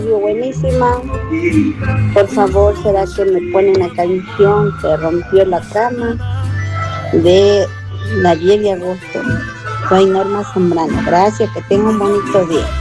Buenísima. Por favor, ¿será que me ponen la canción que rompió la cama de la 10 de agosto? Soy Norma Zambrano. Gracias, que tenga un bonito día.